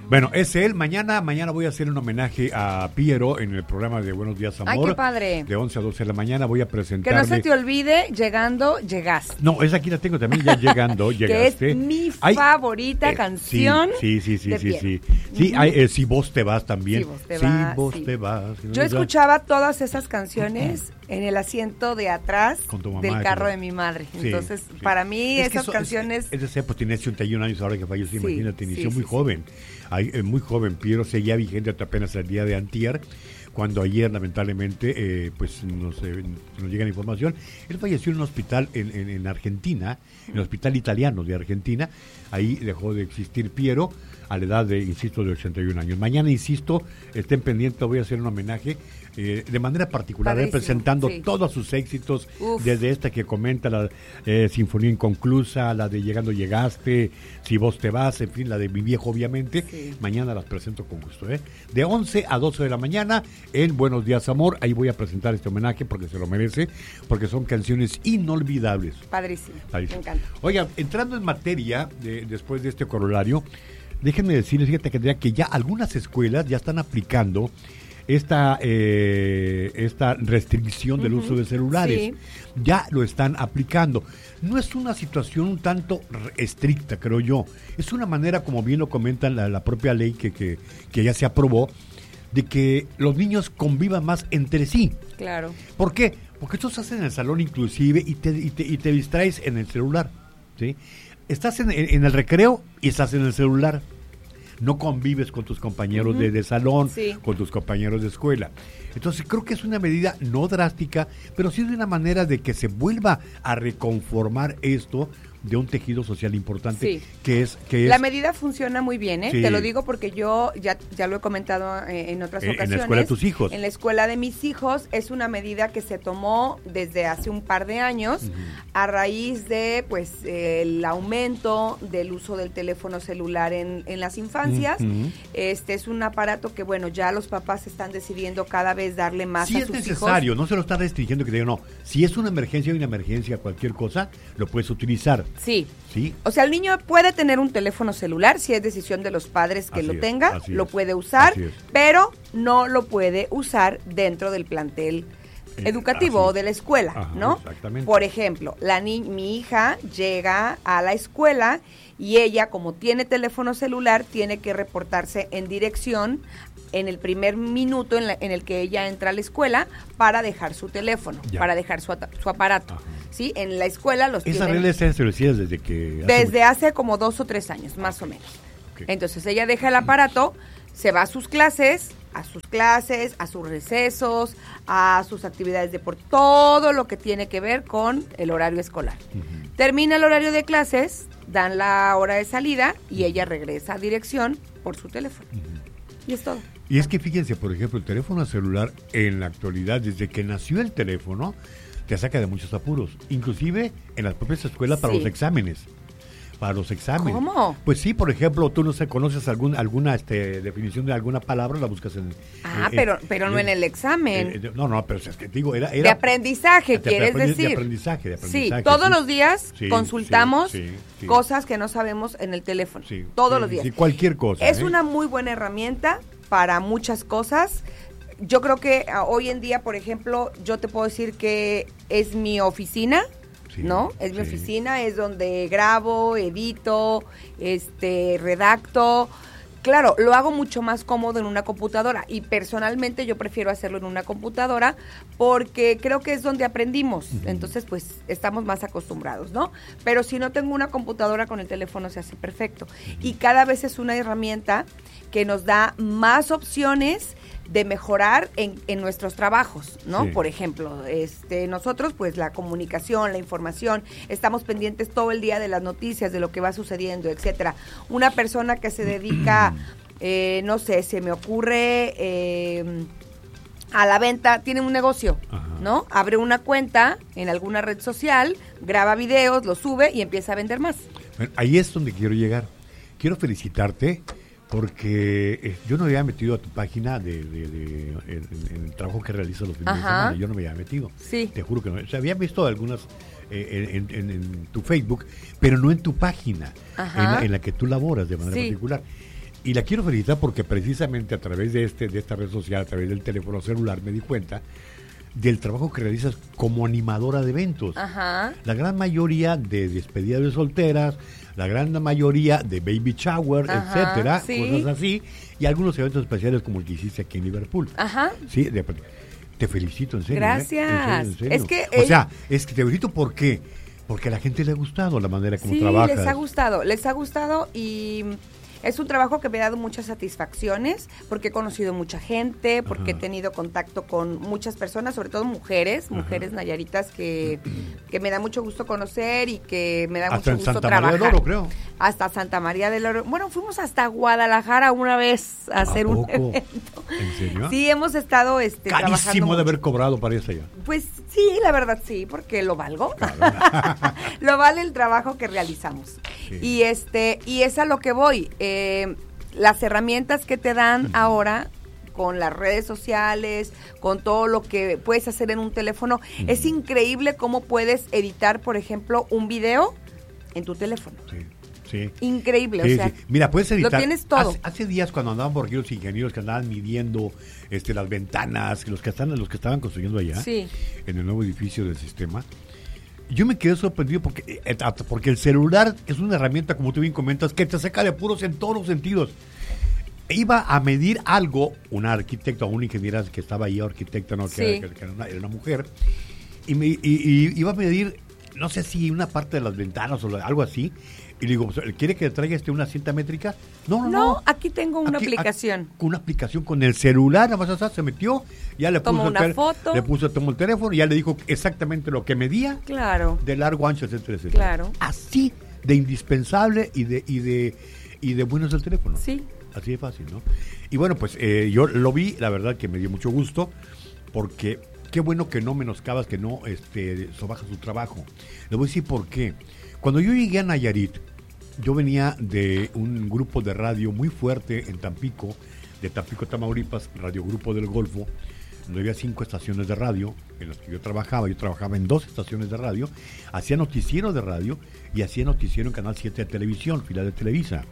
Bueno, es él. Mañana voy a hacer un homenaje a Piero en el programa de Buenos Días, Amor. ¡Ay, qué padre! De 11 a 12 de la mañana voy a presentarle... Que no se te olvide, llegando, llegaste. No, esa aquí la tengo también, ya llegando, llegaste. Que es mi favorita canción. Sí. Si vos te vas también. Si vos te vas. Yo escuchaba todas esas canciones en el asiento de atrás del carro de mi madre. Entonces, para mí esas canciones... Pues tiene 81 años ahora que falleció, imagínate, inició muy joven. Muy joven, Piero seguía vigente hasta apenas el día de antier, cuando ayer lamentablemente nos llega la información. Él falleció en un hospital en Argentina, en el hospital italiano de Argentina. Ahí dejó de existir Piero a la edad de 81 años. Mañana, insisto, estén pendientes, voy a hacer un homenaje de manera particular, presentando todos sus éxitos. Desde esta que comenta, la Sinfonía Inconclusa, la de Llegando Llegaste, Si Vos Te Vas, en fin, la de Mi Viejo, obviamente. Mañana las presento con gusto, de 11 a 12 de la mañana en Buenos Días, Amor. Ahí voy a presentar este homenaje porque se lo merece, porque son canciones inolvidables. Padrísimo. Me encanta. Oigan, entrando en materia después de este corolario, déjenme decirles, fíjate que ya algunas escuelas ya están aplicando esta restricción del uso de celulares. Ya lo están aplicando. No es una situación un tanto estricta, creo yo. Es una manera, como bien lo comenta la propia ley que ya se aprobó, de que los niños convivan más entre sí. Claro. ¿Por qué? Porque tú estás en el salón inclusive y te distraes en el celular, ¿sí? Estás en el recreo y estás en el celular. No convives con tus compañeros de salón, con tus compañeros de escuela. Entonces creo que es una medida no drástica, pero sí de una manera de que se vuelva a reconformar esto de un tejido social importante, que es... La medida funciona muy bien, te lo digo porque yo ya lo he comentado en otras ocasiones. En la escuela de tus hijos. En la escuela de mis hijos es una medida que se tomó desde hace un par de años a raíz de el aumento del uso del teléfono celular en las infancias. Este es un aparato que ya los papás están decidiendo cada vez darle más a sus hijos. Si es necesario, no se lo está restringiendo, que diga no. Si es una emergencia, cualquier cosa, lo puedes utilizar. Sí. O sea, el niño puede tener un teléfono celular, si es decisión de los padres que lo tenga, lo puede usar, pero no lo puede usar dentro del plantel educativo o de la escuela, ¿no? Exactamente. Por ejemplo, mi hija llega a la escuela y ella, como tiene teléfono celular, tiene que reportarse en dirección en el primer minuto en el que ella entra a la escuela para dejar su teléfono, para dejar su aparato. ¿Sí? En la escuela los tienen... Esa regla está establecida desde que... Desde hace como 2 o 3 años, más o menos. Entonces ella deja el aparato, se va a sus clases, a sus recesos, a sus actividades deportivas, todo lo que tiene que ver con el horario escolar. Termina el horario de clases, dan la hora de salida y ella regresa a dirección por su teléfono. Y es todo. Y es que fíjense, por ejemplo, el teléfono celular en la actualidad, desde que nació el teléfono, te saca de muchos apuros, inclusive en las propias escuelas para los exámenes. ¿Cómo? Pues sí, por ejemplo, tú no conoces alguna definición de alguna palabra, la buscas en... pero no en el examen. Pero es que digo, era de aprendizaje, ¿quieres decir? De aprendizaje. Sí, todos los días consultamos cosas que no sabemos en el teléfono. Todos los días. Sí, cualquier cosa. Es una muy buena herramienta para muchas cosas. Yo creo que hoy en día, por ejemplo, yo te puedo decir que es mi oficina, ¿no? Es mi oficina, es donde grabo, edito, redacto. Claro, lo hago mucho más cómodo en una computadora y personalmente yo prefiero hacerlo en una computadora porque creo que es donde aprendimos. Entonces, pues, estamos más acostumbrados, ¿no? Pero si no tengo una computadora, con el teléfono se hace perfecto. Y cada vez es una herramienta que nos da más opciones de mejorar en nuestros trabajos, ¿no? Por ejemplo, nosotros, pues, la comunicación, la información, estamos pendientes todo el día de las noticias, de lo que va sucediendo, etcétera. Una persona que se dedica, no sé, se me ocurre, a la venta, tiene un negocio, ¿no? Abre una cuenta en alguna red social, graba videos, los sube y empieza a vender más. Bueno, ahí es donde quiero llegar. Quiero felicitarte porque yo no me había metido a tu página en el trabajo que realizas los fines de semana. Yo no me había metido. Sí. Te juro que no. O sea, había visto algunas en tu Facebook, pero no en tu página, en la que tú laboras de manera particular. Y la quiero felicitar porque precisamente a través de esta red social, a través del teléfono celular, me di cuenta del trabajo que realizas como animadora de eventos. Ajá. La gran mayoría de despedidas de solteras, la gran mayoría de baby shower, etcétera, cosas así, y algunos eventos especiales como el que hiciste aquí en Liverpool. Ajá. Sí, te felicito, en serio. Gracias. En serio. Es que es que te felicito porque a la gente le ha gustado la manera como sí, trabajas. les ha gustado y es un trabajo que me ha dado muchas satisfacciones porque he conocido mucha gente, porque he tenido contacto con muchas personas, sobre todo mujeres nayaritas que me da mucho gusto conocer y que me da hasta mucho gusto Santa trabajar. María del Oro, creo. Hasta Santa María del Oro. Bueno, fuimos hasta Guadalajara una vez a hacer un evento. ¿En serio? Sí, hemos estado trabajando carísimo de haber cobrado para eso ya. Pues sí, la verdad sí, porque lo valgo. Claro. Lo vale el trabajo que realizamos. Sí. Y es a lo que voy. Las herramientas que te dan ahora con las redes sociales, con todo lo que puedes hacer en un teléfono, es increíble cómo puedes editar, por ejemplo, un video en tu teléfono. Sí. Sí. Increíble, sí, o sea, sí. Mira, puedes editar. Lo tienes todo. Hace días cuando andaban por aquí los ingenieros que andaban midiendo las ventanas, los que estaban construyendo allá, en el nuevo edificio del sistema, yo me quedé sorprendido porque el celular es una herramienta, como tú bien comentas, que te saca de apuros en todos los sentidos. Iba a medir algo, una arquitecta o una ingeniera que estaba ahí, arquitecta, ¿no? Que era una mujer, y iba a medir, no sé si una parte de las ventanas o algo así. Y le digo, ¿quiere que le traiga una cinta métrica? No, aquí tengo una aplicación. Una aplicación con el celular, nada más se metió, ya le tomó una foto. Tomó el teléfono y ya le dijo exactamente lo que medía. Claro. De largo, ancho, etcétera, etcétera. Claro. Así de indispensable y de bueno es el teléfono. Sí. Así de fácil, ¿no? Y bueno, pues yo lo vi, la verdad que me dio mucho gusto, porque qué bueno que no menoscabas, que no sobajas su trabajo. Le voy a decir por qué. Cuando yo llegué a Nayarit, yo venía de un grupo de radio muy fuerte en Tampico, de Tampico, Tamaulipas, Radio Grupo del Golfo, donde había 5 estaciones de radio en las que yo trabajaba en 2 estaciones de radio, hacía noticiero de radio y hacía noticiero en Canal 7 de televisión, filial de Televisa.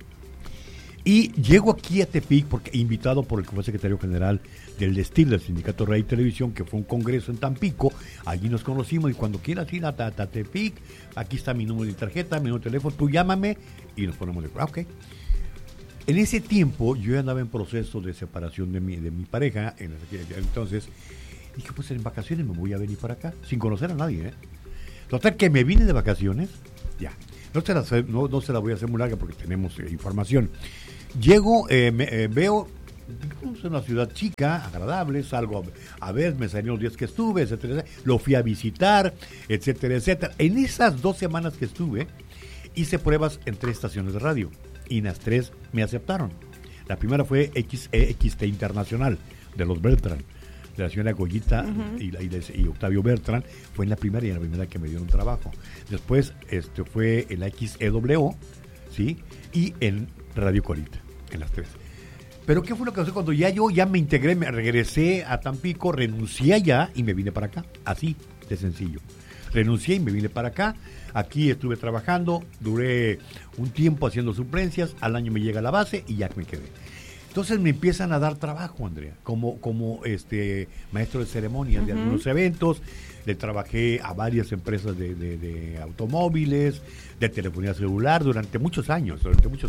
Y llego aquí a Tepic porque invitado por el que fue secretario general del STIL, del Sindicato Radio y Televisión, que fue un congreso en Tampico. Allí nos conocimos y cuando quieras ir a Tepic, aquí está mi número de tarjeta, mi número de teléfono, tú llámame y nos ponemos de acuerdo. Okay. En ese tiempo yo andaba en proceso de separación de mi pareja, entonces dije, pues en vacaciones me voy a venir para acá, sin conocer a nadie. Total que me vine de vacaciones, ya. No se la voy a hacer muy larga porque tenemos información. Llego, veo, es una ciudad chica, agradable, salgo a ver, me salieron los días que estuve, etcétera, etcétera. Lo fui a visitar, etcétera, etcétera. En esas 2 semanas que estuve, hice pruebas en 3 estaciones de radio y en las 3 me aceptaron. La primera fue XT Internacional, de los Bertrand, de la señora Goyita y Octavio Bertrand. Fue en la primera que me dieron trabajo. Después fue en la XEW, ¿sí? Y en Radio Colita, en las 3. Pero ¿qué fue lo que pasó cuando yo me integré, me regresé a Tampico, renuncié allá y me vine para acá? Así de sencillo. Renuncié y me vine para acá. Aquí estuve trabajando, duré un tiempo haciendo suplencias, al año me llega la base y ya me quedé. Entonces me empiezan a dar trabajo, Andrea, como maestro de ceremonias de algunos eventos. Le trabajé a varias empresas de automóviles, de telefonía celular durante muchos años.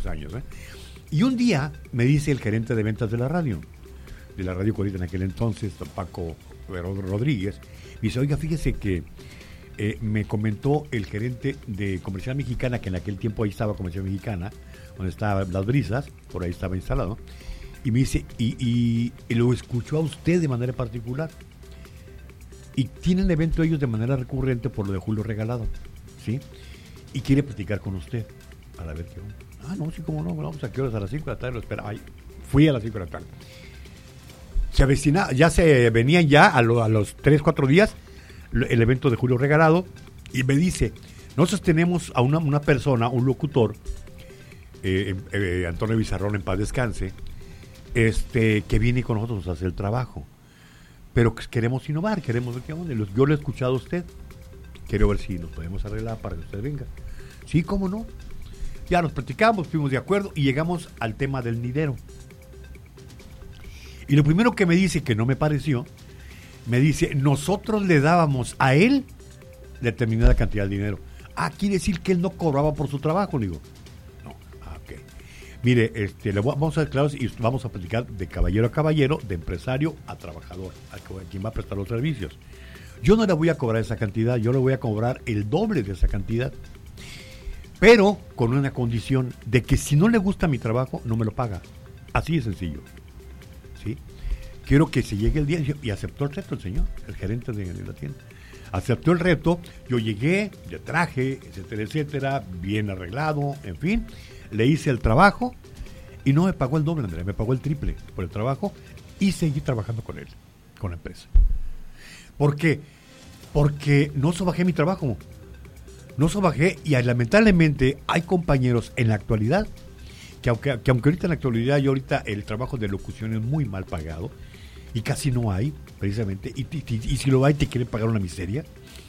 Y un día me dice el gerente de ventas de la radio Colita en aquel entonces, don Paco Rodríguez, me dice, oiga, fíjese que me comentó el gerente de Comercial Mexicana, que en aquel tiempo ahí estaba Comercial Mexicana, donde estaban Las Brisas, por ahí estaba instalado, y me dice, y lo escuchó a usted de manera particular. Y tienen evento ellos de manera recurrente por lo de Julio Regalado, ¿sí? Y quiere platicar con usted, para ver qué onda. Ah, no, sí, cómo no, vamos a qué horas, a las 5 de la tarde, lo esperaba. Fui a las 5 de la tarde. Se avecinaba, ya se venían ya a los 3, 4 días el evento de Julio Regalado, y me dice, nosotros tenemos a una persona, un locutor, Antonio Bizarrón, en paz descanse, que viene con nosotros a hacer el trabajo. Pero queremos innovar, queremos ver qué onda. Yo lo he escuchado a usted. Quiero ver si nos podemos arreglar para que usted venga. Sí, cómo no. Ya nos platicamos, fuimos de acuerdo y llegamos al tema del nidero. Y lo primero que me dice, que no me pareció, me dice, nosotros le dábamos a él determinada cantidad de dinero. Quiere decir que él no cobraba por su trabajo. Le digo, no, ok. Mire, vamos a ser claros y vamos a platicar de caballero a caballero, de empresario a trabajador, a quien va a prestar los servicios. Yo no le voy a cobrar esa cantidad, yo le voy a cobrar el doble de esa cantidad. Pero con una condición de que si no le gusta mi trabajo, no me lo paga. Así de sencillo. ¿Sí? Quiero que se llegue el día, y aceptó el reto el señor, el gerente de la tienda. Aceptó el reto, yo llegué, de traje, etcétera, etcétera, bien arreglado, en fin, le hice el trabajo y no me pagó el doble, Andrea, me pagó el triple por el trabajo y seguí trabajando con él, con la empresa. ¿Por qué? Porque no sobajé mi trabajo, no sobajé y lamentablemente hay compañeros en la actualidad que aunque ahorita en la actualidad el trabajo de locución es muy mal pagado y casi no hay, precisamente, y si lo hay te quieren pagar una miseria.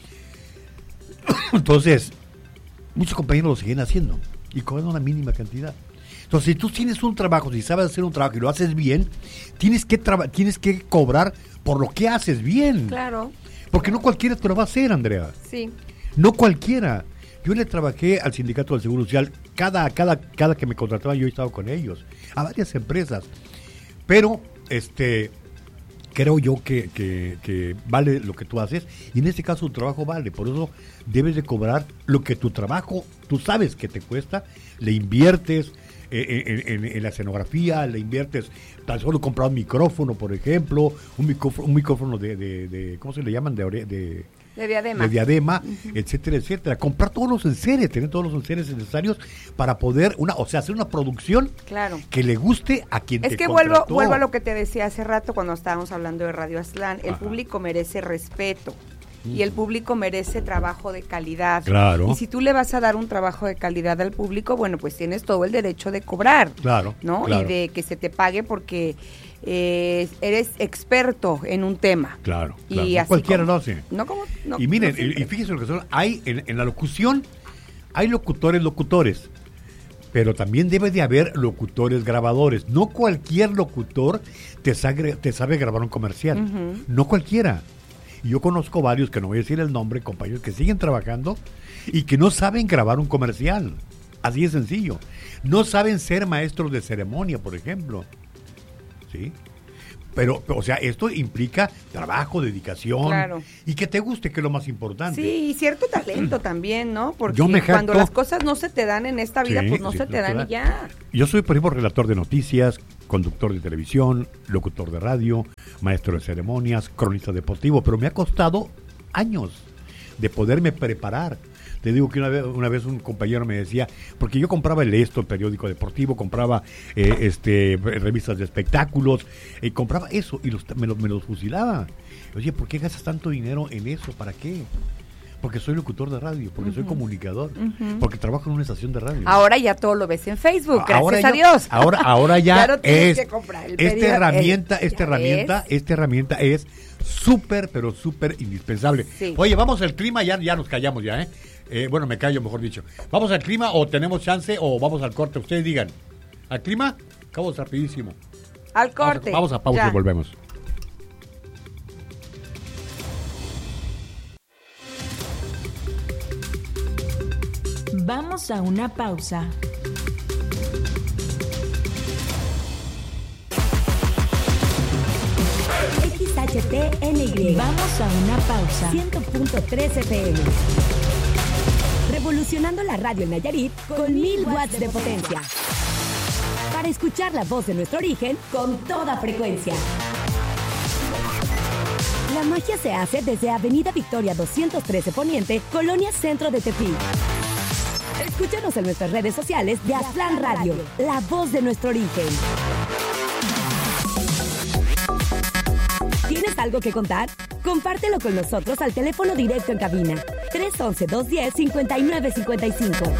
Entonces, muchos compañeros lo siguen haciendo y cobran una mínima cantidad. Entonces, si tú tienes un trabajo, si sabes hacer un trabajo y lo haces bien, tienes que cobrar por lo que haces bien. Claro. Porque no cualquiera te lo va a hacer, Andrea. Sí. No cualquiera. Yo le trabajé al Sindicato del Seguro Social, cada que me contrataban yo he estado con ellos, a varias empresas. Pero, creo yo que vale lo que tú haces, y en este caso tu trabajo vale, por eso debes de cobrar lo que tu trabajo, tú sabes que te cuesta, le inviertes en la escenografía, le inviertes, tan solo comprar un micrófono, por ejemplo, un micrófono de ¿cómo se le llaman? De diadema, etcétera, etcétera. Comprar todos los enseres, tener todos los enseres necesarios para poder hacer una producción que le guste a quien te contrató. Es que vuelvo a lo que te decía hace rato cuando estábamos hablando de Radio Aztlán. El público merece respeto y el público merece trabajo de calidad. Claro. Y si tú le vas a dar un trabajo de calidad al público, bueno, pues tienes todo el derecho de cobrar. Claro. ¿No? Claro. Y de que se te pague porque eres experto en un tema. Claro, y no cualquiera lo hace. No, y miren, no y fíjense lo que son, hay en la locución, hay locutores, pero también debe de haber locutores grabadores. No cualquier locutor te sabe grabar un comercial, no cualquiera. Y yo conozco varios, que no voy a decir el nombre, compañeros que siguen trabajando y que no saben grabar un comercial. Así de sencillo. No saben ser maestros de ceremonia, por ejemplo. ¿Sí? Pero, o sea, esto implica trabajo, dedicación, y que te guste, que es lo más importante. Sí, y cierto talento también, ¿no? Porque cuando las cosas no se te dan en esta vida, pues no se te dan y ya. Yo soy, por ejemplo, relator de noticias, conductor de televisión, locutor de radio, maestro de ceremonias, cronista deportivo, pero me ha costado años de poderme preparar. Te digo que una vez un compañero me decía, porque yo compraba el periódico deportivo, compraba revistas de espectáculos, compraba eso y me los fusilaba. Oye, ¿por qué gastas tanto dinero en eso? ¿Para qué? Porque soy locutor de radio, porque soy comunicador, porque trabajo en una estación de radio. Ahora ya todo lo ves en Facebook, gracias a Dios. Ahora ya no tienes que comprar esta herramienta es súper, pero súper indispensable. Sí. Oye, vamos al clima, ya nos callamos ya, bueno, me callo, mejor dicho. ¿Vamos al clima o tenemos chance o vamos al corte? Ustedes digan. ¿Al clima? Acabamos rapidísimo. Al corte. Vamos a pausa y volvemos. Vamos a una pausa. XHTNY. Vamos a una pausa. 100.3 FM. Revolucionando la radio en Nayarit con 1000 watts de potencia. Para escuchar la voz de nuestro origen con toda frecuencia. La magia se hace desde Avenida Victoria 213 Poniente, Colonia Centro de Tepic. Escúchanos en nuestras redes sociales de Aztlán Radio, la voz de nuestro origen. ¿Tienes algo que contar? Compártelo con nosotros al teléfono directo en cabina 311-210-5955.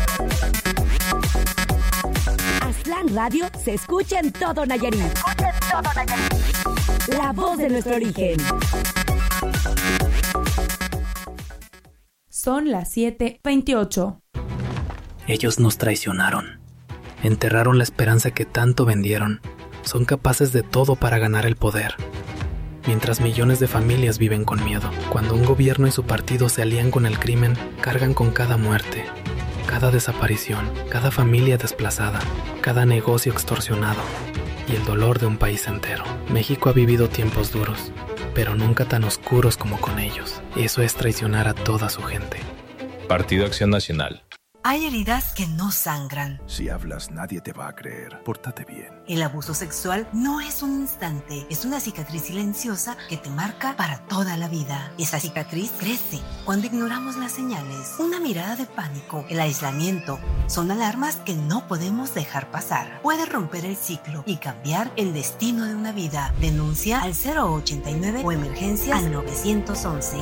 Aztlán Radio se escucha en todo Nayarit. La voz de nuestro origen. Son las 7:28. Ellos nos traicionaron. Enterraron la esperanza que tanto vendieron. Son capaces de todo para ganar el poder. Mientras millones de familias viven con miedo. Cuando un gobierno y su partido se alían con el crimen, cargan con cada muerte, cada desaparición, cada familia desplazada, cada negocio extorsionado y el dolor de un país entero. México ha vivido tiempos duros, pero nunca tan oscuros como con ellos. Eso es traicionar a toda su gente. Partido Acción Nacional. Hay heridas que no sangran. Si hablas, nadie te va a creer. Pórtate bien. El abuso sexual no es un instante, es una cicatriz silenciosa que te marca para toda la vida. Esa cicatriz crece cuando ignoramos las señales. Una mirada de pánico, el aislamiento, son alarmas que no podemos dejar pasar. Puede romper el ciclo y cambiar el destino de una vida. Denuncia al 089 o emergencias al 911.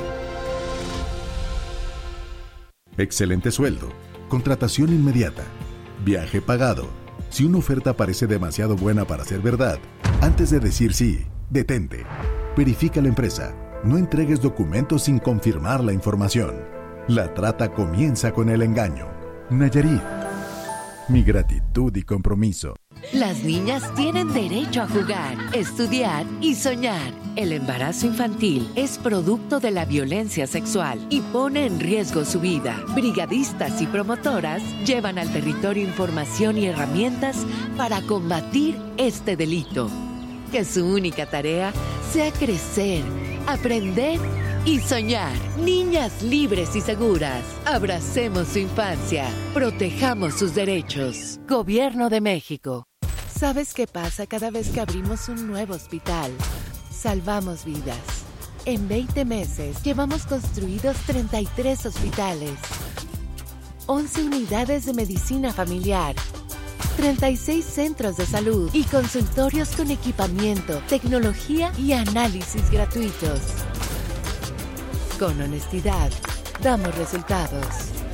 Excelente sueldo, contratación inmediata, viaje pagado. Si una oferta parece demasiado buena para ser verdad, antes de decir sí, detente. Verifica la empresa. No entregues documentos sin confirmar la información. La trata comienza con el engaño. Nayarit. Mi gratitud y compromiso. Las niñas tienen derecho a jugar, estudiar y soñar. El embarazo infantil es producto de la violencia sexual y pone en riesgo su vida. Brigadistas y promotoras llevan al territorio información y herramientas para combatir este delito. Que su única tarea sea crecer, aprender y soñar. Niñas libres y seguras. Abracemos su infancia. Protejamos sus derechos. Gobierno de México. ¿Sabes qué pasa cada vez que abrimos un nuevo hospital? Salvamos vidas. En 20 meses llevamos construidos 33 hospitales, 11 unidades de medicina familiar, 36 centros de salud y consultorios con equipamiento, tecnología y análisis gratuitos. Con honestidad, damos resultados.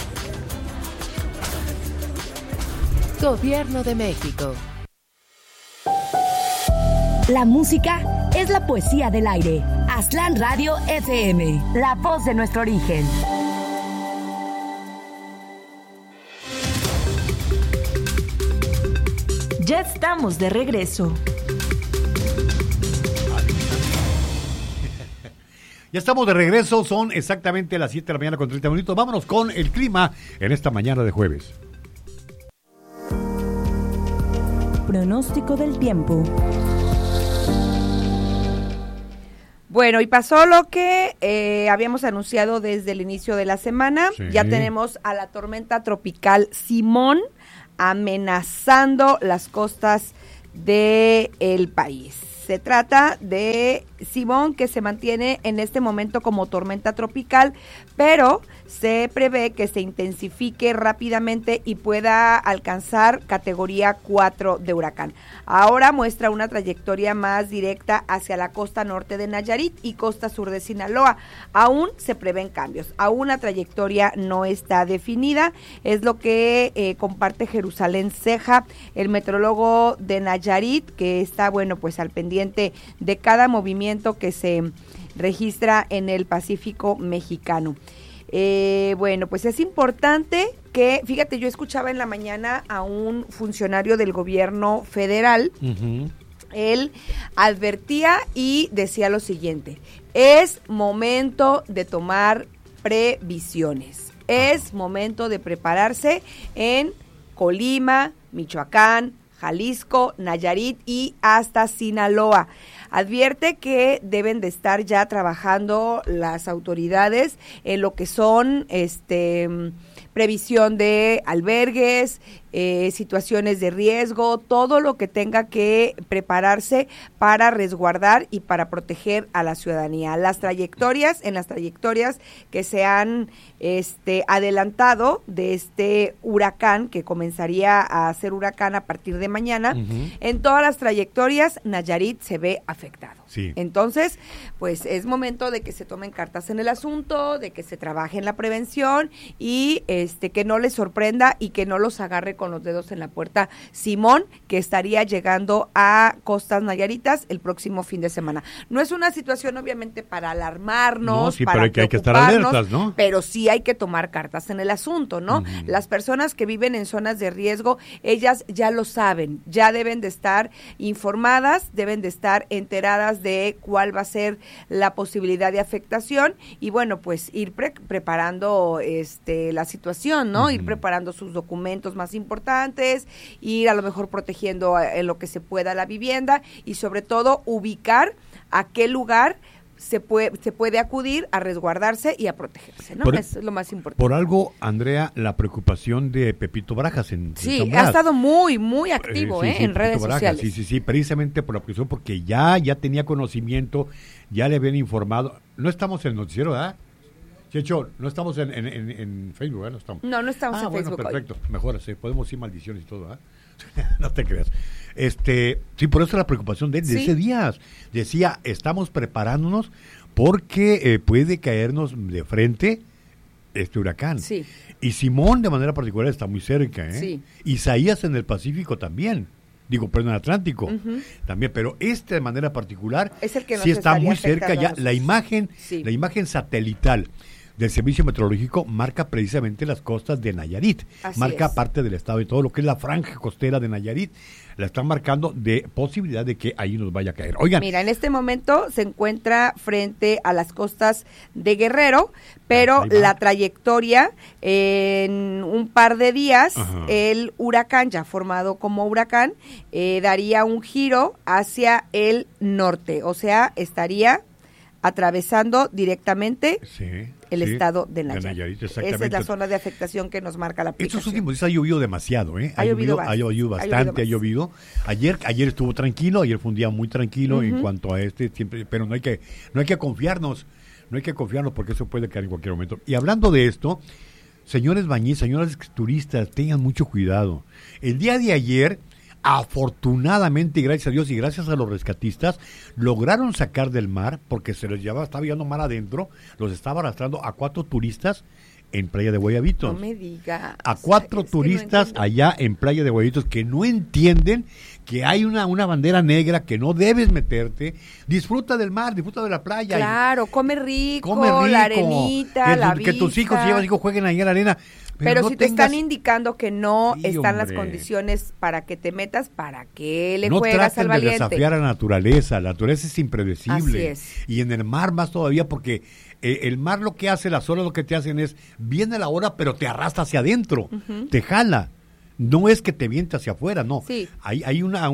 Gobierno de México. La música es la poesía del aire. Aztlán Radio FM, la voz de nuestro origen. Ya estamos de regreso. Ya estamos de regreso, son exactamente las 7 de la mañana con 30 minutos. Vámonos con el clima en esta mañana de jueves. Pronóstico del tiempo. Bueno, y pasó lo que habíamos anunciado desde el inicio de la semana. Sí. Ya tenemos a la tormenta tropical Simón amenazando las costas del país. Se trata de Simón, que se mantiene en este momento como tormenta tropical, pero se prevé que se intensifique rápidamente y pueda alcanzar categoría 4 de huracán. Ahora muestra una trayectoria más directa hacia la costa norte de Nayarit y costa sur de Sinaloa. Aún se prevén cambios, aún la trayectoria no está definida, es lo que comparte Jerusalén Ceja, el meteorólogo de Nayarit, que está, bueno, pues al pendiente de cada movimiento que se registra en el Pacífico mexicano. Bueno, pues es importante que, fíjate, yo escuchaba en la mañana a un funcionario del gobierno federal. Uh-huh. Él advertía y decía lo siguiente: es momento de tomar previsiones, es momento de prepararse en Colima, Michoacán, Jalisco, Nayarit y hasta Sinaloa. Advierte que deben de estar ya trabajando las autoridades en lo que son previsión de albergues, situaciones de riesgo, todo lo que tenga que prepararse para resguardar y para proteger a la ciudadanía. En las trayectorias que se han adelantado de este huracán, que comenzaría a ser huracán a partir de mañana, uh-huh. En todas las trayectorias Nayarit se ve afectado. Sí. Entonces, pues es momento de que se tomen cartas en el asunto, de que se trabaje en la prevención y que no les sorprenda y que no los agarre con los dedos en la puerta Simón, que estaría llegando a Costas Nayaritas el próximo fin de semana. No es una situación obviamente para alarmarnos, no, sí, para pero hay que estar alertas, ¿no? Pero sí hay que tomar cartas en el asunto, ¿no? Las personas que viven en zonas de riesgo, ellas ya lo saben, ya deben de estar informadas, deben de estar enteradas de cuál va a ser la posibilidad de afectación y bueno, pues ir preparando la situación, ¿no? Ir preparando sus documentos más importantes, ir a lo mejor protegiendo en lo que se pueda la vivienda y sobre todo ubicar a qué lugar se puede acudir a resguardarse y a protegerse, ¿no? Eso es lo más importante. Por algo, Andrea, la preocupación de Pepito Barajas en sí, ha estado muy, muy activo en redes sociales. Sí, precisamente por la presión, porque ya tenía conocimiento, ya le habían informado. No estamos en el noticiero, ¿verdad? Checho, no estamos en Facebook, ¿verdad? No estamos en Facebook. Perfecto, mejor así, podemos decir maldiciones y todo, ¿verdad? No te creas. Sí, por eso la preocupación de ese día. Decía, estamos preparándonos porque puede caernos de frente este huracán. Sí. Y Simón de manera particular está muy cerca, ¿eh? Sí. Isaías en el Pacífico también. Pero en el Atlántico también, pero de manera particular es el que sí está muy cerca ya. La imagen satelital del Servicio Meteorológico marca precisamente las costas de Nayarit, marca parte del estado y todo lo que es la franja costera de Nayarit, la están marcando de posibilidad de que ahí nos vaya a caer. Oigan. Mira, en este momento se encuentra frente a las costas de Guerrero, pero la trayectoria en un par de días, el huracán, ya formado como huracán, daría un giro hacia el norte, o sea, estaría atravesando directamente el estado de Nayarit. Esa es la zona de afectación que nos marca la aplicación. Estos últimos días ha llovido demasiado, Ha llovido bastante. Ayer estuvo tranquilo, ayer fue un día muy tranquilo en cuanto a siempre, pero no hay que confiarnos, porque eso puede caer en cualquier momento. Y hablando de esto, señores bañistas, señores turistas, tengan mucho cuidado. El día de ayer, afortunadamente, gracias a Dios y gracias a los rescatistas, lograron sacar del mar, porque se les estaba llevando mar adentro, los estaba arrastrando a 4 turistas en Playa de Guayabitos. No me digas. A 4 turistas allá en Playa de Guayabitos que no entienden que hay una bandera negra, que no debes meterte. Disfruta del mar, disfruta de la playa. Claro, come rico, la arenita, la vista. Que tus hijos jueguen ahí en la arena. Pero no si te están indicando que no están las condiciones para que te metas, ¿para qué le juegas al valiente? No traten de desafiar a la naturaleza es impredecible. Así es. Y en el mar más todavía, porque el mar lo que hace, las olas lo que te hacen es, viene la ola, pero te arrastra hacia adentro, te jala. No es que te viente hacia afuera, no. Sí. Hay una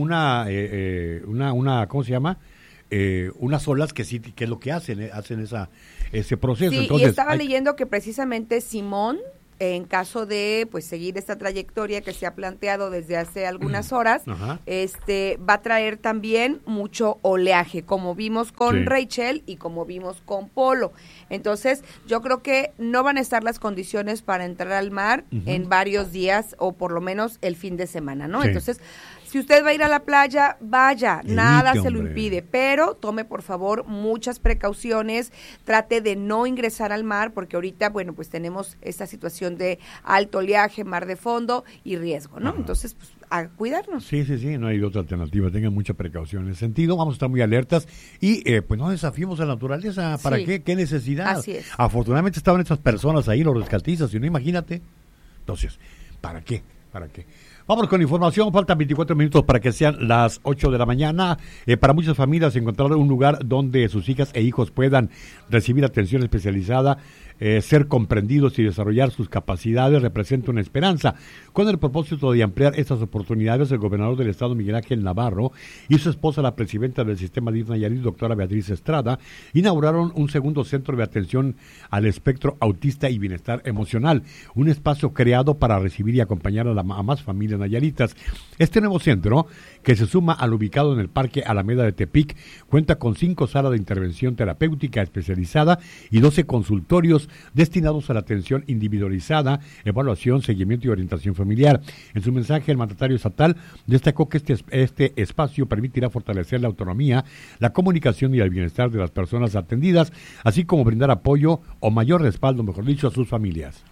¿cómo se llama? Unas olas que es lo que hacen ese proceso. Sí, entonces, y estaba leyendo que precisamente Simón, en caso de seguir esta trayectoria que se ha planteado desde hace algunas horas, va a traer también mucho oleaje, como vimos con Rachel y como vimos con Polo. Entonces, yo creo que no van a estar las condiciones para entrar al mar en varios días o por lo menos el fin de semana, ¿no? Entonces, si usted va a ir a la playa, vaya, nada se lo impide, pero tome por favor muchas precauciones, trate de no ingresar al mar, porque ahorita, pues tenemos esta situación de alto oleaje, mar de fondo y riesgo, ¿no? Entonces, pues, a cuidarnos. Sí, no hay otra alternativa, tengan mucha precaución en ese sentido, vamos a estar muy alertas y pues no desafiemos a la naturaleza, ¿para qué? ¿Qué necesidad? Así es. Afortunadamente estaban estas personas ahí, los rescatistas, si no, imagínate. Entonces, ¿para qué? Vamos con información, faltan 24 minutos para que sean las 8 de la mañana. Para muchas familias encontrar un lugar donde sus hijas e hijos puedan recibir atención especializada, ser comprendidos y desarrollar sus capacidades representa una esperanza. Con el propósito de ampliar estas oportunidades, el gobernador del estado, Miguel Ángel Navarro, y su esposa, la presidenta del sistema DIF Nayarit, doctora Beatriz Estrada, inauguraron un segundo centro de atención al espectro autista y bienestar emocional, un espacio creado para recibir y acompañar a más familias nayaritas. Este nuevo centro, que se suma al ubicado en el Parque Alameda de Tepic, cuenta con 5 salas de intervención terapéutica especializada y 12 consultorios destinados a la atención individualizada, evaluación, seguimiento y orientación familiar. En su mensaje, el mandatario estatal destacó que este espacio permitirá fortalecer la autonomía, la comunicación y el bienestar de las personas atendidas, así como brindar apoyo o mayor respaldo, mejor dicho, a sus familias.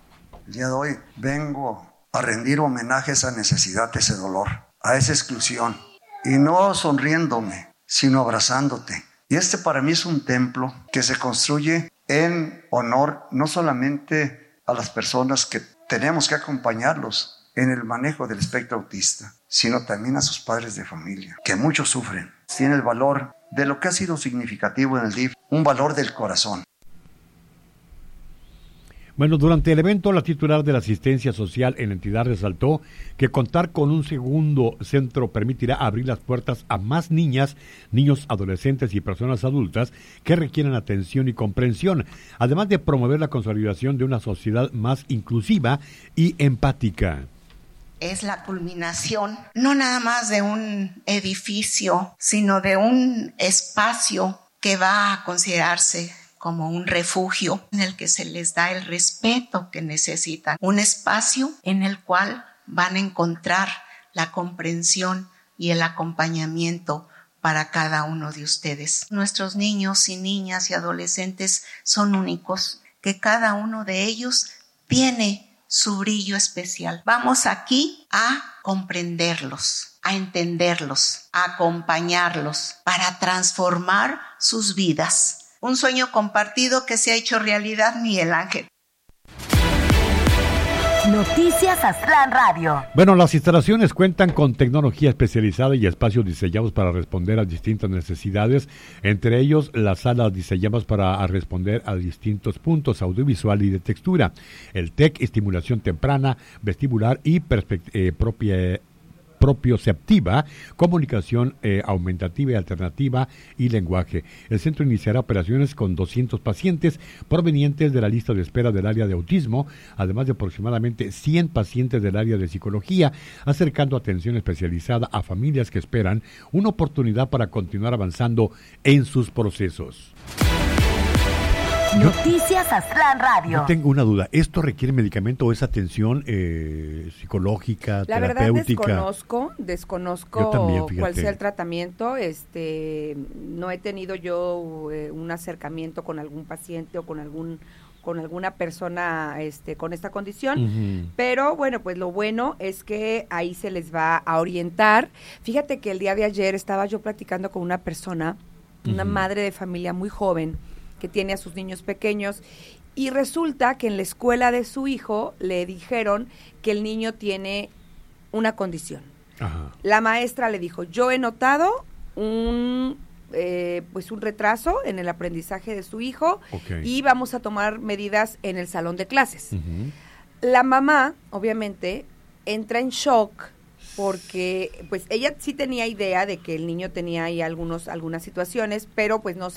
El día de hoy vengo a rendir homenaje a esa necesidad, a ese dolor, a esa exclusión, y no sonriéndome, sino abrazándote. Y este para mí es un templo que se construye en honor no solamente a las personas que tenemos que acompañarlos en el manejo del espectro autista, sino también a sus padres de familia, que muchos sufren. Tiene el valor de lo que ha sido significativo en el DIF, un valor del corazón. Bueno, durante el evento, la titular de la asistencia social en la entidad resaltó que contar con un segundo centro permitirá abrir las puertas a más niñas, niños, adolescentes y personas adultas que requieren atención y comprensión, además de promover la consolidación de una sociedad más inclusiva y empática. Es la culminación, no nada más de un edificio, sino de un espacio que va a considerarse como un refugio en el que se les da el respeto que necesitan, un espacio en el cual van a encontrar la comprensión y el acompañamiento para cada uno de ustedes. Nuestros niños y niñas y adolescentes son únicos, que cada uno de ellos tiene su brillo especial. Vamos aquí a comprenderlos, a entenderlos, a acompañarlos para transformar sus vidas. Un sueño compartido que se ha hecho realidad, Miguel Ángel. Noticias Aztlán Radio. Bueno, las instalaciones cuentan con tecnología especializada y espacios diseñados para responder a distintas necesidades, entre ellos las salas diseñadas para responder a distintos puntos audiovisual y de textura, el TEC, estimulación temprana, vestibular y propioceptiva, comunicación aumentativa y alternativa y lenguaje. El centro iniciará operaciones con 200 pacientes provenientes de la lista de espera del área de autismo, además de aproximadamente 100 pacientes del área de psicología, acercando atención especializada a familias que esperan una oportunidad para continuar avanzando en sus procesos. Noticias Aztlán Radio. Yo tengo una duda. ¿Esto requiere medicamento o es atención psicológica, la terapéutica? La verdad desconozco también, cuál sea el tratamiento. No he tenido yo un acercamiento con algún paciente o con alguna persona con esta condición, pero bueno, pues lo bueno es que ahí se les va a orientar. Fíjate que el día de ayer estaba yo platicando con una persona, una madre de familia muy joven, que tiene a sus niños pequeños, y resulta que en la escuela de su hijo le dijeron que el niño tiene una condición. Ajá. La maestra le dijo, yo he notado un retraso en el aprendizaje de su hijo, y vamos a tomar medidas en el salón de clases. La mamá, obviamente, entra en shock porque pues ella sí tenía idea de que el niño tenía ahí algunas situaciones, pero pues no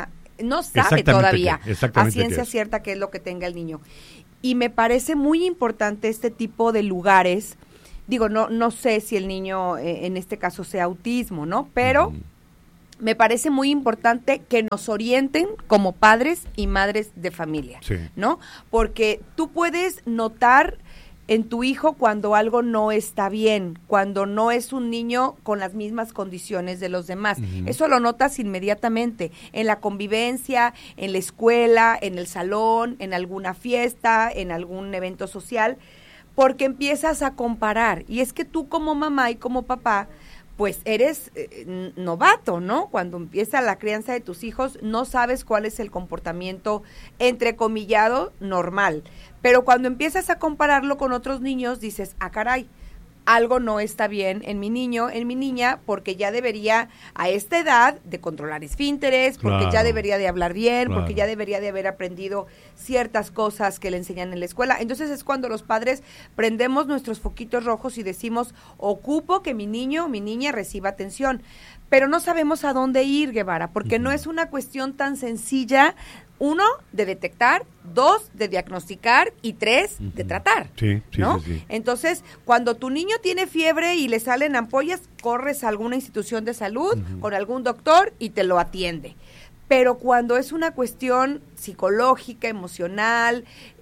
sabe todavía a ciencia cierta qué es lo que tenga el niño. Y me parece muy importante este tipo de lugares. Digo, no sé si el niño en este caso sea autismo, ¿no? Pero me parece muy importante que nos orienten como padres y madres de familia, ¿no? Porque tú puedes notar en tu hijo cuando algo no está bien, cuando no es un niño con las mismas condiciones de los demás. Eso lo notas inmediatamente en la convivencia, en la escuela, en el salón, en alguna fiesta, en algún evento social, porque empiezas a comparar. Y es que tú como mamá y como papá, pues eres novato, ¿no? Cuando empieza la crianza de tus hijos, no sabes cuál es el comportamiento, entrecomillado, normal. Pero cuando empiezas a compararlo con otros niños, dices, ah, caray, algo no está bien en mi niño, en mi niña, porque ya debería a esta edad de controlar esfínteres, porque ya debería de hablar bien, porque ya debería de haber aprendido ciertas cosas que le enseñan en la escuela. Entonces es cuando los padres prendemos nuestros foquitos rojos y decimos, ocupo que mi niño o mi niña reciba atención. Pero no sabemos a dónde ir, Guevara, porque no es una cuestión tan sencilla. 1, de detectar, 2, de diagnosticar y 3, de tratar, ¿no? Sí. Entonces, cuando tu niño tiene fiebre y le salen ampollas, corres a alguna institución de salud con algún doctor y te lo atiende. Pero cuando es una cuestión psicológica, emocional,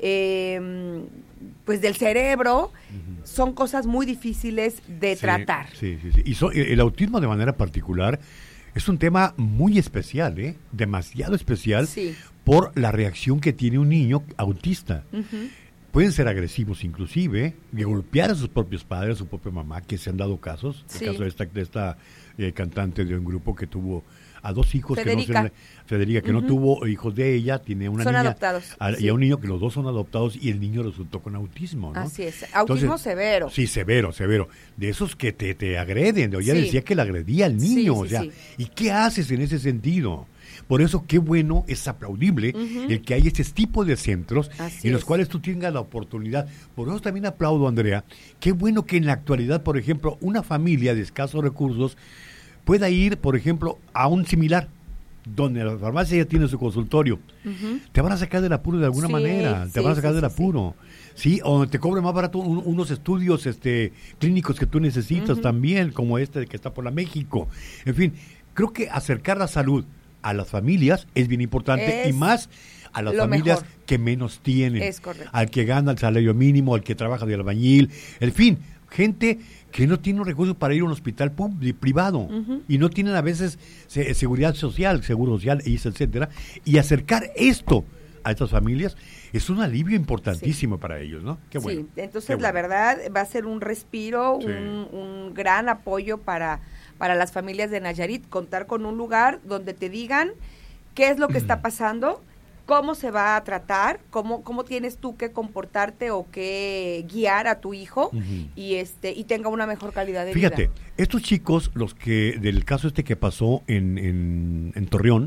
pues del cerebro, son cosas muy difíciles de tratar. Sí. Y el autismo de manera particular es un tema muy especial, demasiado especial, por la reacción que tiene un niño autista. pueden ser agresivos inclusive, de golpear a sus propios padres, a su propia mamá, que se han dado casos. Sí. El caso de esta cantante de un grupo que tuvo a 2 hijos, Federica, que no tuvo hijos de ella, tiene una niña. Son adoptados. Y a un niño que los dos son adoptados y el niño resultó con autismo, ¿no? Así es, autismo severo. Sí, severo. De esos que te agreden, ella decía que le agredía al niño, ¿y qué haces en ese sentido? Por eso, qué bueno, es aplaudible el que hay este tipo de centros en los cuales tú tengas la oportunidad. Por eso también aplaudo, Andrea, qué bueno que en la actualidad, por ejemplo, una familia de escasos recursos pueda ir, por ejemplo, a un similar, donde la farmacia ya tiene su consultorio. Te van a sacar del apuro de alguna manera, te van a sacar del apuro. Sí, o te cobre más barato unos estudios clínicos que tú necesitas también, como este que está por la México. En fin, creo que acercar la salud a las familias es bien importante, y más a las familias que menos tienen. Es correcto. Al que gana el salario mínimo, al que trabaja de albañil, en fin, gente que no tiene recursos para ir a un hospital privado y no tienen a veces seguridad social, seguro social, etcétera, y acercar esto a estas familias es un alivio importantísimo para ellos, ¿no? Qué bueno. Sí, entonces la verdad va a ser un respiro, un gran apoyo para las familias de Nayarit, contar con un lugar donde te digan qué es lo que está pasando, cómo se va a tratar, cómo tienes tú que comportarte o que guiar a tu hijo y tenga una mejor calidad de vida. Fíjate, estos chicos, los que del caso que pasó en Torreón,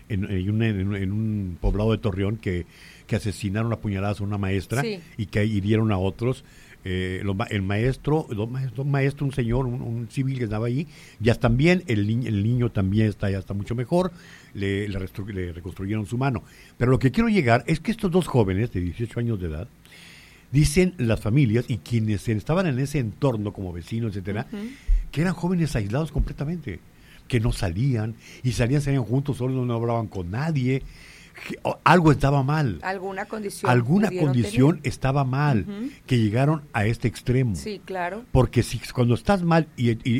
en un poblado de Torreón que asesinaron a puñaladas a una maestra y que hirieron a otros. El maestro, un señor, un civil que estaba ahí, ya están bien, el niño también ya está mucho mejor, le reconstruyeron su mano. Pero lo que quiero llegar es que estos 2 jóvenes de 18 años de edad, dicen las familias y quienes estaban en ese entorno como vecinos, etcétera, que eran jóvenes aislados completamente, que no salían salían juntos, solo no hablaban con nadie. Algo estaba mal. Alguna condición estaba mal, que llegaron a este extremo. Sí, claro. Porque cuando estás mal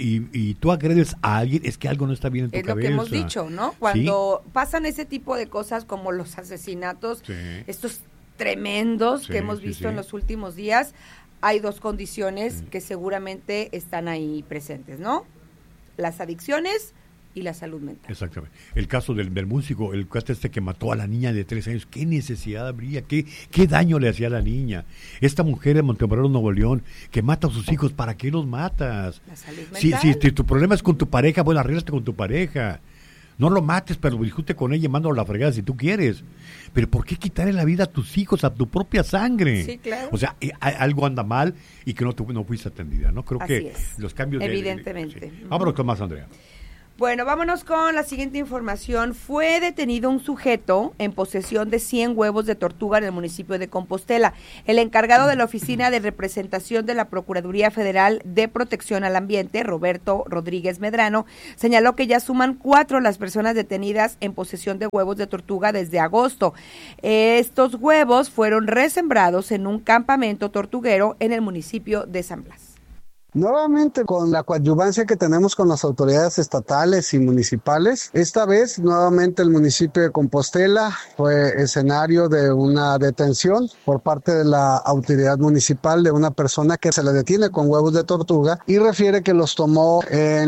y tú agredes a alguien, es que algo no está bien en tu cabeza. Es lo que hemos dicho, ¿no? Cuando pasan ese tipo de cosas como los asesinatos, estos tremendos que hemos visto en los últimos días, hay 2 condiciones que seguramente están ahí presentes, ¿no? Las adicciones y la salud mental. Exactamente. El caso del músico, el caso que mató a la niña de 3 años, ¿qué necesidad habría? ¿Qué daño le hacía a la niña? Esta mujer de Montemorelos, Nuevo León, que mata a sus hijos, ¿para qué los matas? La salud mental. Si tu problema es con tu pareja, bueno, arréglate con tu pareja. No lo mates, pero discute con ella y mándalo a la fregada si tú quieres. Pero ¿por qué quitarle la vida a tus hijos, a tu propia sangre? Sí, claro. O sea, algo anda mal y que no fuiste atendida, ¿no? Creo que los cambios... Evidentemente. Vámonos con más, Andrea. Bueno, vámonos con la siguiente información. Fue detenido un sujeto en posesión de 100 huevos de tortuga en el municipio de Compostela. El encargado de la Oficina de Representación de la Procuraduría Federal de Protección al Ambiente, Roberto Rodríguez Medrano, señaló que ya suman 4 las personas detenidas en posesión de huevos de tortuga desde agosto. Estos huevos fueron resembrados en un campamento tortuguero en el municipio de San Blas. Nuevamente con la coadyuvancia que tenemos con las autoridades estatales y municipales, esta vez nuevamente el municipio de Compostela fue escenario de una detención por parte de la autoridad municipal de una persona que se le detiene con huevos de tortuga y refiere que los tomó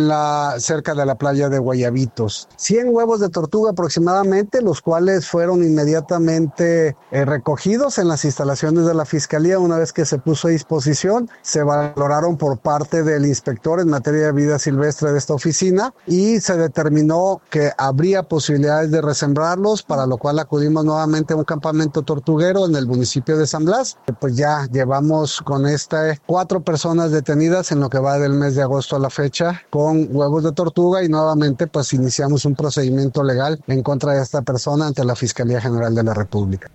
cerca de la playa de Guayabitos. 100 huevos de tortuga aproximadamente, los cuales fueron inmediatamente recogidos en las instalaciones de la Fiscalía. Una vez que se puso a disposición, se valoraron por parte del inspector en materia de vida silvestre de esta oficina y se determinó que habría posibilidades de resembrarlos, para lo cual acudimos nuevamente a un campamento tortuguero en el municipio de San Blas. Pues ya llevamos con 4 personas detenidas en lo que va del mes de agosto a la fecha con huevos de tortuga y nuevamente pues iniciamos un procedimiento legal en contra de esta persona ante la Fiscalía General de la República.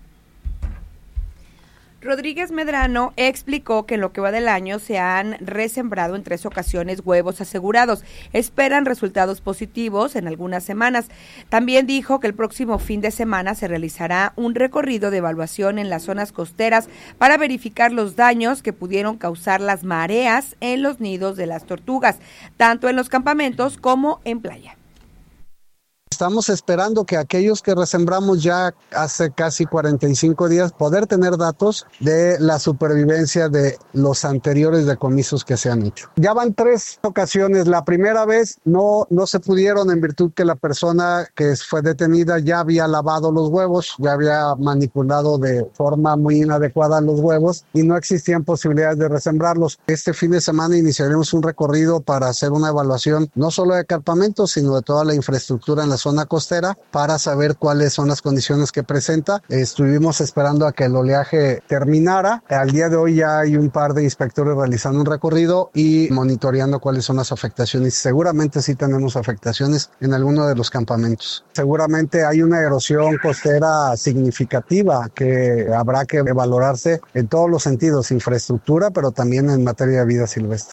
Rodríguez Medrano explicó que en lo que va del año se han resembrado en 3 ocasiones huevos asegurados. Esperan resultados positivos en algunas semanas. También dijo que el próximo fin de semana se realizará un recorrido de evaluación en las zonas costeras para verificar los daños que pudieron causar las mareas en los nidos de las tortugas, tanto en los campamentos como en playa. Estamos esperando que aquellos que resembramos ya hace casi 45 días, poder tener datos de la supervivencia de los anteriores decomisos que se han hecho. Ya van 3 ocasiones. La primera vez no se pudieron en virtud que la persona que fue detenida ya había lavado los huevos, ya había manipulado de forma muy inadecuada los huevos y no existían posibilidades de resembrarlos. Este fin de semana iniciaremos un recorrido para hacer una evaluación no solo de campamentos, sino de toda la infraestructura en la zona costera para saber cuáles son las condiciones que presenta. Estuvimos esperando a que el oleaje terminara. Al día de hoy ya hay un par de inspectores realizando un recorrido y monitoreando cuáles son las afectaciones. Seguramente sí tenemos afectaciones en alguno de los campamentos. Seguramente hay una erosión costera significativa que habrá que valorarse en todos los sentidos, infraestructura, pero también en materia de vida silvestre.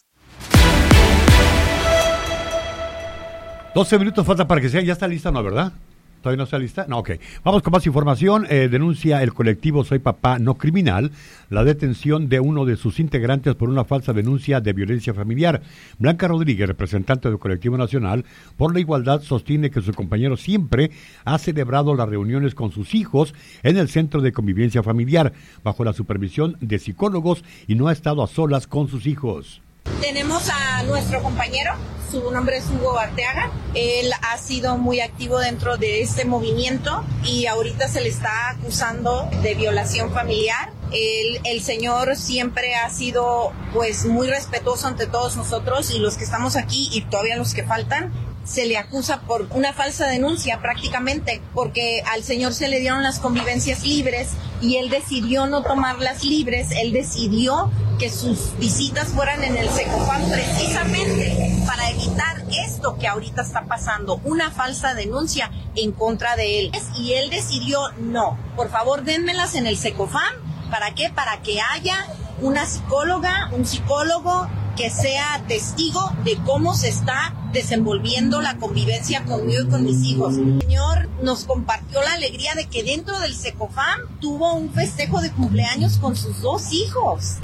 12 minutos falta para que sea, ya está lista, ¿no, verdad? ¿Todavía no está lista? No, ok. Vamos con más información. Denuncia el colectivo Soy Papá No Criminal la detención de uno de sus integrantes por una falsa denuncia de violencia familiar. Blanca Rodríguez, representante del colectivo nacional por la igualdad, sostiene que su compañero siempre ha celebrado las reuniones con sus hijos en el Centro de Convivencia Familiar, bajo la supervisión de psicólogos, y no ha estado a solas con sus hijos. Tenemos a nuestro compañero, su nombre es Hugo Arteaga. Él ha sido muy activo dentro de este movimiento y ahorita se le está acusando de violación familiar. El señor siempre ha sido pues muy respetuoso ante todos nosotros y los que estamos aquí y todavía los que faltan. Se le acusa por una falsa denuncia prácticamente, porque al señor se le dieron las convivencias libres y él decidió no tomarlas libres. Él decidió que sus visitas fueran en el Secofam precisamente para evitar esto que ahorita está pasando, una falsa denuncia en contra de él. Y él decidió, no, por favor dénmelas en el Secofam. ¿Para qué? Para que haya una psicóloga, un psicólogo que sea testigo de cómo se está desenvolviendo la convivencia conmigo y con mis hijos. El señor nos compartió la alegría de que dentro del Secofam tuvo un festejo de cumpleaños con sus 2 hijos.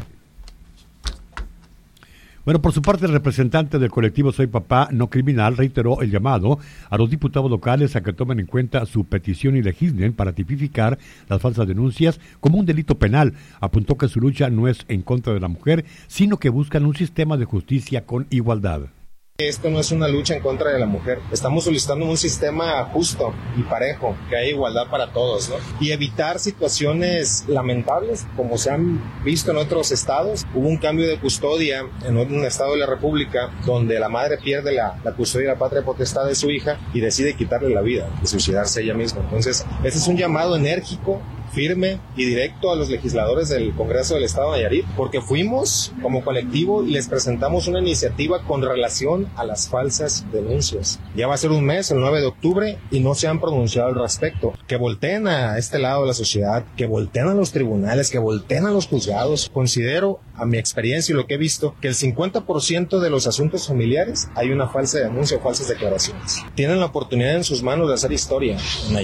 Bueno, por su parte, el representante del colectivo Soy Papá No Criminal reiteró el llamado a los diputados locales a que tomen en cuenta su petición y legislen para tipificar las falsas denuncias como un delito penal. Apuntó que su lucha no es en contra de la mujer, sino que buscan un sistema de justicia con igualdad. Esto no es una lucha en contra de la mujer. Estamos solicitando un sistema justo y parejo, que haya igualdad para todos, ¿no? Y evitar situaciones lamentables, como se han visto en otros estados. Hubo un cambio de custodia en un estado de la República, donde la madre pierde la custodia y la patria potestad de su hija y decide quitarle la vida y suicidarse ella misma. Entonces, este es un llamado enérgico, firme y directo a los legisladores del Congreso del Estado de Nayarit, porque fuimos como colectivo y les presentamos una iniciativa con relación a las falsas denuncias. Ya va a ser un mes, el 9 de octubre, y no se han pronunciado al respecto. Que volteen a este lado de la sociedad, que volteen a los tribunales, que volteen a los juzgados. Considero, a mi experiencia y lo que he visto, que el 50% de los asuntos familiares hay una falsa denuncia o falsas declaraciones. Tienen la oportunidad en sus manos de hacer historia.